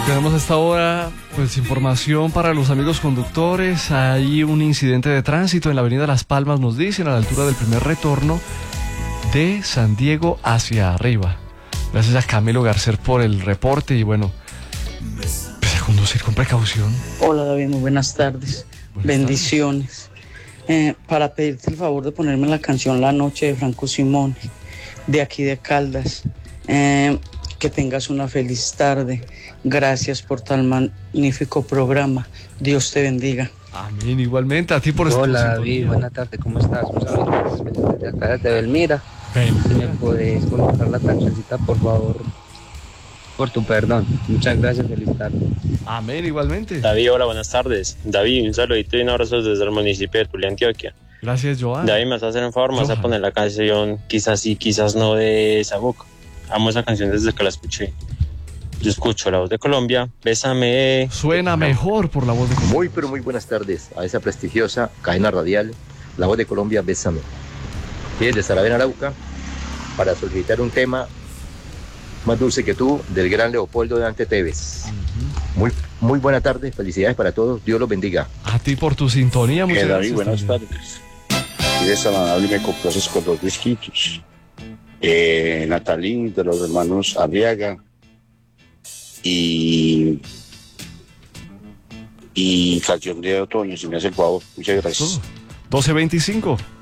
Tenemos a esta hora pues información para los amigos conductores. Hay un incidente de tránsito en la avenida Las Palmas, nos dicen, a la altura del primer retorno de San Diego hacia arriba. Gracias a Camilo Garcés por el reporte y bueno, pues a conducir con precaución. Hola David, muy buenas tardes. Bendiciones. Para pedirte el favor de ponerme la canción La Noche de Franco Simone, de aquí de Caldas. Que tengas una feliz tarde. Gracias por tan magnífico programa. Dios te bendiga. Amén, igualmente a ti por estar. Hola David, buenas tardes, ¿cómo estás? Un saludo desde acá desde Belmira. Si me puedes colocar la cancioncita, por favor, por tu perdón. Muchas gracias, feliz tarde. Amén, igualmente. David, hola, buenas tardes. David, un saludito y un abrazo desde el municipio de Tulia, Antioquia. Gracias, Joan. David, me vas a hacer en favor, me vas a poner la canción Quizás sí, quizás no de Sabuco. Amo esa canción desde que la escuché. Yo escucho la voz de Colombia, Bésame. Suena mejor por la voz de Colombia. Muy, pero muy buenas tardes a esa prestigiosa cadena radial, la voz de Colombia, Bésame. Y desde Saravena, Arauca, para solicitar un tema Más dulce que tú, del gran Leopoldo Dante Tevez. Muy buena tarde, felicidades para todos, Dios los bendiga. A ti por tu sintonía, muchas David, gracias. buenas tardes. Y de Salanable me complaces con 2 disquitos. Natalín, de los hermanos Arriaga. Y canción de otoño, si me hace el favor. Muchas gracias. 12:25.